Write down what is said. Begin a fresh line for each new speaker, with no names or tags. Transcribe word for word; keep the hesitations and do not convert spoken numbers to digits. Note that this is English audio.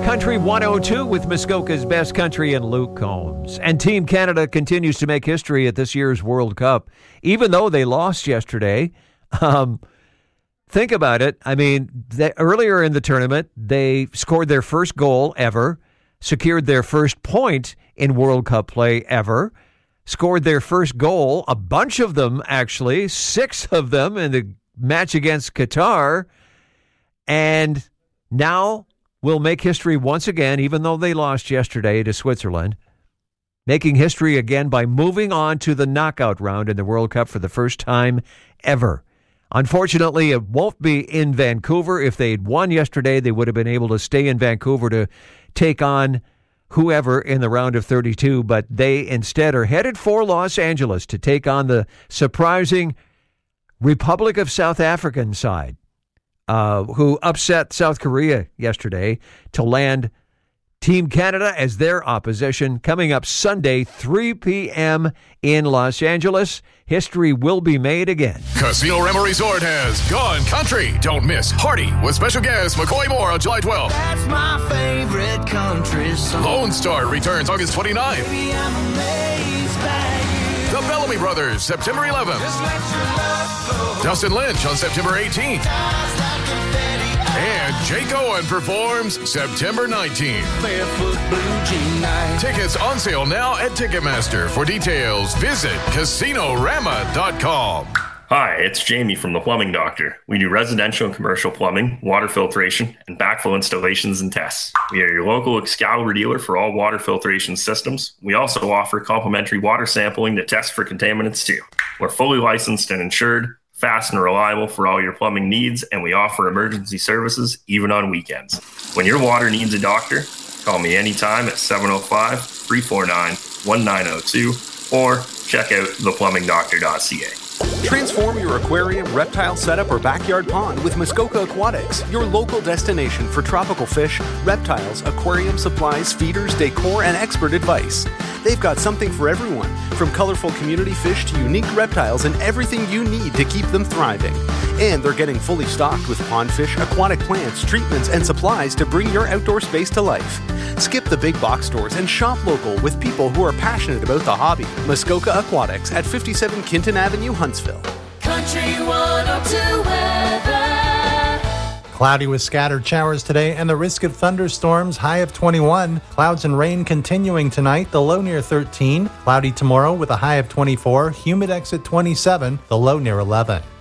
Country one oh two with Muskoka's Best Country and Luke Combs. And Team Canada continues to make history at this year's World Cup, even though they lost yesterday. Um, think about it. I mean, they, earlier in the tournament, they scored their first goal ever, secured their first point in World Cup play ever, scored their first goal, a bunch of them actually, six of them in the match against Qatar, and now will make history once again, even though they lost yesterday to Switzerland, making history again by moving on to the knockout round in the World Cup for the first time ever. Unfortunately, it won't be in Vancouver. If they'd won yesterday, they would have been able to stay in Vancouver to take on whoever in the round of thirty-two, but they instead are headed for Los Angeles to take on the surprising Republic of South African side. Uh, who upset South Korea yesterday to land Team Canada as their opposition. Coming up Sunday, three p.m. in Los Angeles. History will be made again.
Casino Rama Resort has gone country. Don't miss Hardy with special guest McCoy Moore on July twelfth.
That's my favorite country song.
Lone Star returns August twenty-ninth.
Baby, I'm amazed by you.
The Bellamy Brothers, September eleventh.
Just let your love flow.
Dustin Lynch on September eighteenth.
Eyes like confetti.
And Jake Owen performs September nineteenth.
Barefoot blue jean night.
Tickets on sale now at Ticketmaster. For details, visit casino rama dot com.
Hi, it's Jamie from The Plumbing Doctor. We do residential and commercial plumbing, water filtration, and backflow installations and tests. We are your local Excalibur dealer for all water filtration systems. We also offer complimentary water sampling to test for contaminants too. We're fully licensed and insured, fast and reliable for all your plumbing needs, and we offer emergency services even on weekends. When your water needs a doctor, call me anytime at seven oh five, three four nine, one nine oh two or check out the plumbing doctor dot c a.
Transform your aquarium, reptile setup, or backyard pond with Muskoka Aquatics, your local destination for tropical fish, reptiles, aquarium supplies, feeders, decor, and expert advice. They've got something for everyone, from colorful community fish to unique reptiles and everything you need to keep them thriving. And they're getting fully stocked with pond fish, aquatic plants, treatments, and supplies to bring your outdoor space to life. Skip the big box stores and shop local with people who are passionate about the hobby. Muskoka Aquatics at fifty-seven Kinton Avenue, Huntsville.
Country one oh two weather.
Cloudy with scattered showers today and the risk of thunderstorms, high of twenty-one. Clouds and rain continuing tonight, the low near thirteen. Cloudy tomorrow with a high of twenty-four. Humidex at twenty-seven, the low near eleven.